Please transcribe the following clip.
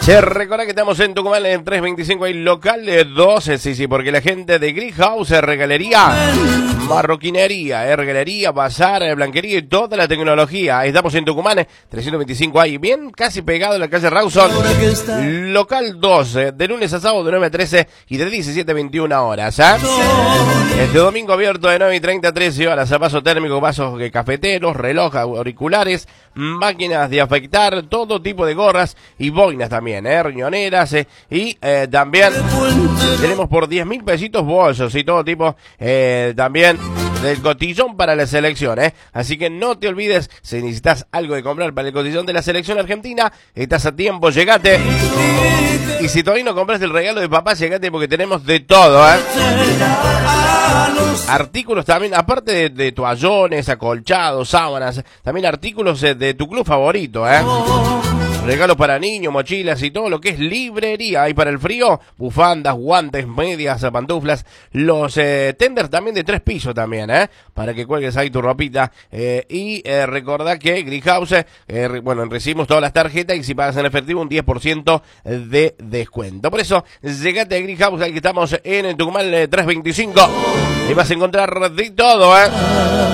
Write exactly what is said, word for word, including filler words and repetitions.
Se recuerda que estamos en Tucumán en trescientos veinticinco, hay local de doce, sí, sí, porque la gente de Greenhouse, regalería, marroquinería, eh, regalería, bazar, eh, blanquería y toda la tecnología. Estamos en Tucumán, eh, trescientos veinticinco, ahí bien casi pegado en la calle Rawson. Local doce, de lunes a sábado de nueve a trece y de diecisiete a veintiuna horas. ¿eh? Este domingo abierto de nueve y treinta a trece horas, a paso térmico, vasos cafeteros, reloj, auriculares, máquinas de afeitar, todo tipo de gorras y boinas también, eh, riñoneras, eh, y eh, también tenemos por diez mil pesitos bolsos y todo tipo eh, también del cotillón para la selección, eh. Así que no te olvides, si necesitas algo de comprar para el cotillón de la selección argentina, estás a tiempo, llegate. Y si todavía no compraste el regalo de papá, llegate porque tenemos de todo, eh. Artículos también, aparte de, de toallones, acolchados, sábanas, también artículos de, de tu club favorito, eh. Regalos para niños, mochilas y todo lo que es librería. Hay para el frío, bufandas, guantes, medias, pantuflas. Los eh, tenders también de tres pisos también, ¿eh? Para que cuelgues ahí tu ropita. Eh, y eh, recordá que Greenhouse, eh, bueno, recibimos todas las tarjetas y si pagas en efectivo un diez por ciento de descuento. Por eso, llegate a Greenhouse, ahí que estamos en Tucumán eh, trescientos veinticinco. Y vas a encontrar de todo, ¿eh?